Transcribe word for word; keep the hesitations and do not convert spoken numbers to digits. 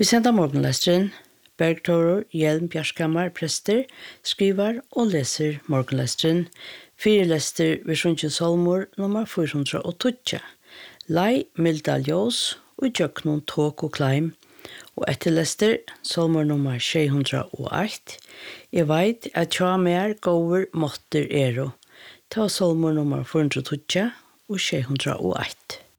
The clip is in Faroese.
Vi sender morgenlesteren. Bergtører Hjelm Bjørskammar prester, skriver og leser morgenlesteren. Fire lester ved Sjøntje Solmor nummer fire hundre og tolv. Lei Milda Ljós og Jøknon Tåk og Kleim. Og etter lester Solmor nummer sju hundre og ett. Jeg vet at tja mer gåver måtter er og ta Solmor nummer fire hundre og tolv og sju hundre og ett.